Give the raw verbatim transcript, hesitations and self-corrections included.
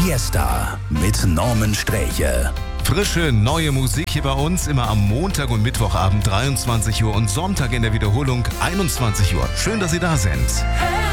Fiesta mit Norman Sträche. Frische, neue Musik hier bei uns, immer am Montag und Mittwochabend dreiundzwanzig Uhr und Sonntag in der Wiederholung einundzwanzig Uhr. Schön, dass Sie da sind.